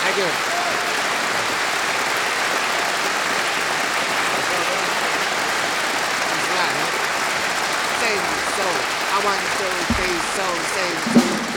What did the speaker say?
Thank you. Thanks a lot, huh? Save soul. I want to be so save